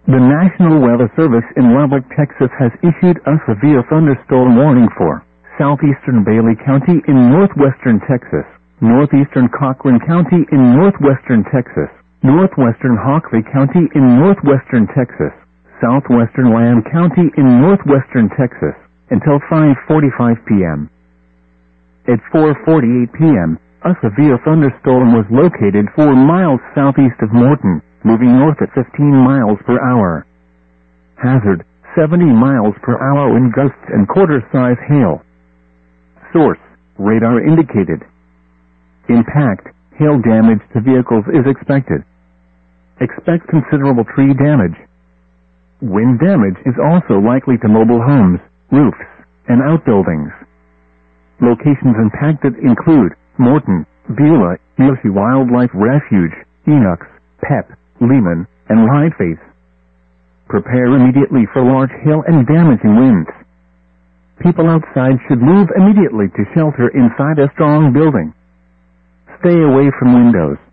The National Weather Service in Lubbock, Texas has issued a severe thunderstorm warning for southeastern Bailey County in northwestern Texas, northeastern Cochran County in northwestern Texas, northwestern Hockley County in northwestern Texas, southwestern Lamb County in northwestern Texas, until 5:45 p.m. At 4:48 p.m., a severe thunderstorm was located 4 miles southeast of Morton, moving north at 15 miles per hour. Hazard, 70 miles per hour wind gusts and quarter-size hail. Source, radar indicated. Impact, hail damage to vehicles is expected. Expect considerable tree damage. Wind damage is also likely to mobile homes, roofs, and outbuildings. Locations impacted include Morton, Beulah, Muleshoe Wildlife Refuge, Enochs, Pep, Lehman, and Wright-Face. Prepare immediately for large hail and damaging winds. People outside should move immediately to shelter inside a strong building. Stay away from windows,